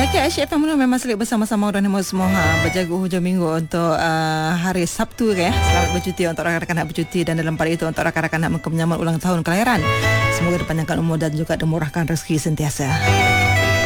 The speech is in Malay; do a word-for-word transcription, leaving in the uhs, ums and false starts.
Okey, Aisyah F M memang selit bersama-sama orang semua ha, berjaga hujung minggu untuk uh, hari Sabtu ya. Selamat bercuti untuk rakan-rakan nak bercuti dan dalam pada itu untuk rakan-rakan nak menyambut ulang tahun kelahiran. Semoga dipanjangkan umur dan juga dimurahkan rezeki sentiasa.